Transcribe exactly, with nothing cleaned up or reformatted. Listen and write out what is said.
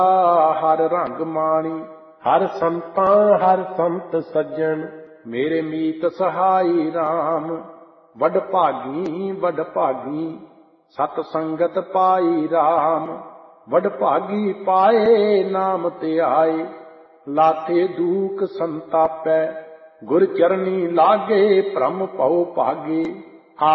हर रंग माणी। हर संतां हर संत सज्जन, मेरे मीत सहाई राम। वड भागी वड भागी, सत संगत पाई राम। वड भागी पाए नाम ते आए, लाथे दूक संतापै। गुर चरनी लागे भ्रम पौ भागे।